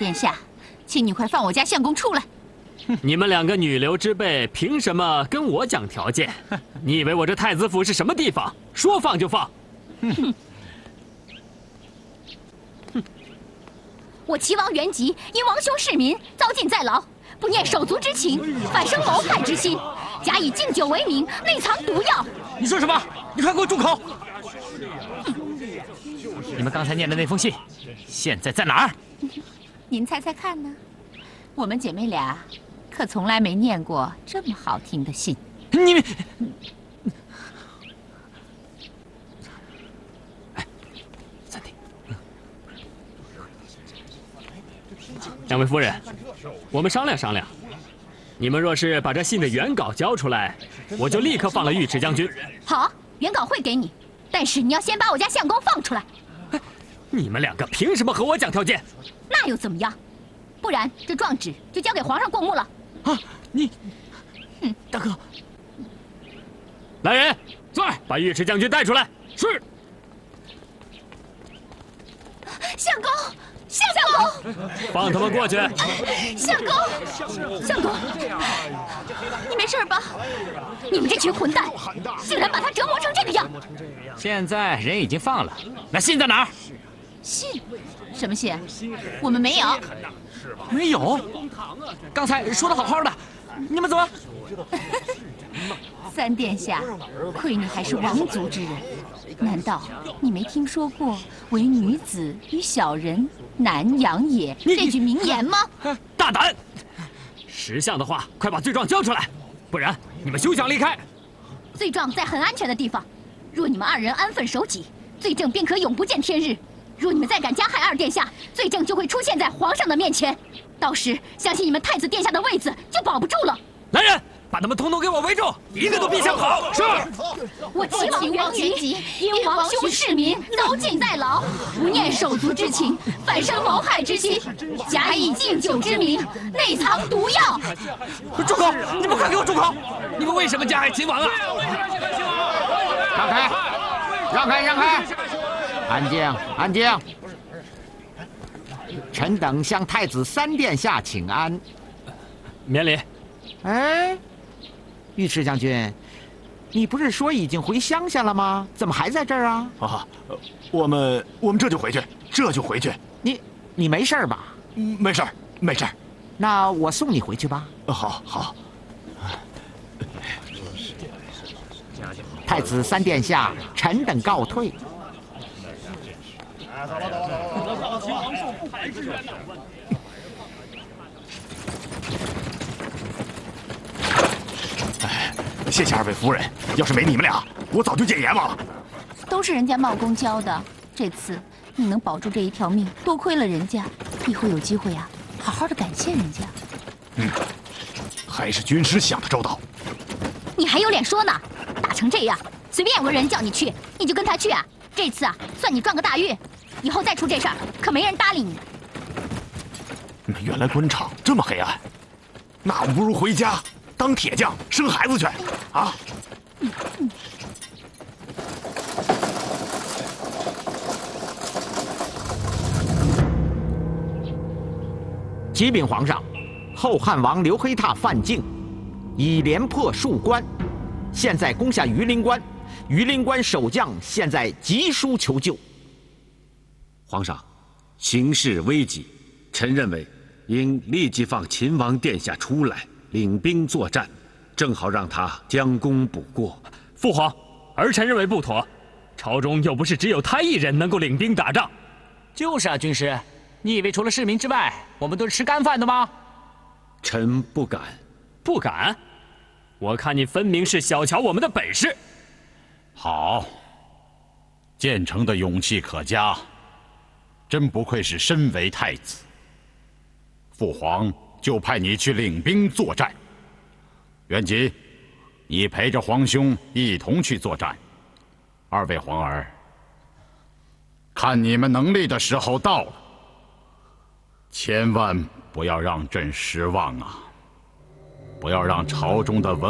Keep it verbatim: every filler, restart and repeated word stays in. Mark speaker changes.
Speaker 1: 殿下，请你快放我家相公出来！
Speaker 2: 你们两个女流之辈，凭什么跟我讲条件？你以为我这太子府是什么地方？说放就放！
Speaker 1: 哼！我齐王元吉因王兄弑民，遭禁在牢，不念手足之情，反生谋害之心，假以敬酒为名，内藏毒药。
Speaker 3: 你说什么？你快给我住口！你们刚才念的那封信，现在在哪儿？
Speaker 1: 您猜猜看呢？我们姐妹俩可从来没念过这么好听的信。
Speaker 3: 你们，哎，暂停。
Speaker 2: 两位夫人，我们商量商量。你们若是把这信的原稿交出来，我就立刻放了尉迟将军。
Speaker 1: 好，原稿会给你，但是你要先把我家相公放出来。
Speaker 2: 你们两个凭什么和我讲条件？
Speaker 1: 那又怎么样？不然这状纸就交给皇上过目了。
Speaker 3: 啊，你，嗯，大哥，
Speaker 2: 来人，在，把尉迟将军带出来。是。
Speaker 1: 相公，相公，
Speaker 2: 放他们过去。
Speaker 1: 相公，相公，你没事吧？你们这群混蛋，竟然把他折磨成这个样！
Speaker 3: 现在人已经放了，那信在哪儿？
Speaker 1: 信？什么信？我们没有。
Speaker 3: 没有？刚才说的好好的，你们怎么？
Speaker 1: 三殿下，亏你还是王族之人，难道你没听说过“唯女子与小人，难养也”这句名言吗？
Speaker 2: 大胆！识相的话，快把罪状交出来，不然你们休想离开。
Speaker 1: 罪状在很安全的地方，若你们二人安分守己，罪证便可永不见天日。若你们再敢加害二殿下，罪证就会出现在皇上的面前，到时相信你们太子殿下的位子就保不住了。
Speaker 2: 来人，把他们统统给我围住，一个都别想跑！是。
Speaker 1: 我齐王元吉因王兄弑民，遭禁在牢，不念手足之情，反生谋害之心，假以敬酒之名，内藏毒药。
Speaker 3: 住口！你们快给我住口！你们为什么加害秦王啊？
Speaker 4: 让开！让开！让开！安静！安静！臣等向太子三殿下请安。
Speaker 2: 免礼。
Speaker 4: 哎，尉迟将军，你不是说已经回乡下了吗？怎么还在这儿啊？
Speaker 5: 啊，我们我们这就回去，这就回去。
Speaker 4: 你你没事吧？
Speaker 5: 没事儿，没事儿。
Speaker 4: 那我送你回去吧。
Speaker 5: 好好。
Speaker 4: 太子三殿下，臣等告退。
Speaker 5: 哎，谢谢二位夫人，要是没你们俩，我早就见阎王了。
Speaker 1: 都是人家冒功教的，这次你能保住这一条命，多亏了人家。以后有机会啊，好好的感谢人家。
Speaker 5: 嗯，还是军师想的周到。
Speaker 1: 你还有脸说呢？打成这样，随便有个人叫你去，你就跟他去啊？这次啊，算你赚个大运，以后再出这事儿，可没人搭理你。
Speaker 5: 原来官场这么黑暗，那我不如回家当铁匠生孩子去啊！嗯嗯
Speaker 4: 启禀皇上，后汉王刘黑闼犯境，已连破数关，现在攻下榆林关。榆林关守将现在急书求救。
Speaker 6: 皇上，形势危急，臣认为应立即放秦王殿下出来领兵作战，正好让他将功补过。
Speaker 2: 父皇，儿臣认为不妥。朝中又不是只有他一人能够领兵打仗。
Speaker 3: 就是啊，军师，你以为除了市民之外，我们都是吃干饭的吗？
Speaker 6: 臣不敢。
Speaker 2: 不敢？我看你分明是小瞧我们的本事。
Speaker 7: 好，建成的勇气可嘉，真不愧是身为太子。父皇就派你去领兵作战。元吉，你陪着皇兄一同去作战。二位皇儿，看你们能力的时候到了，千万不要让朕失望啊！不要让朝中的文